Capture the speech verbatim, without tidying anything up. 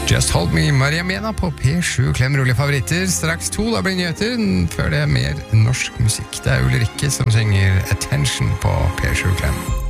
Just Hold Me, Maria Mena på P sju Klemrolige favoritter. Straks to, da blir nyheter. Før det er mer norsk musikk. Det er Ulrikke som synger Attention på P sju Klem.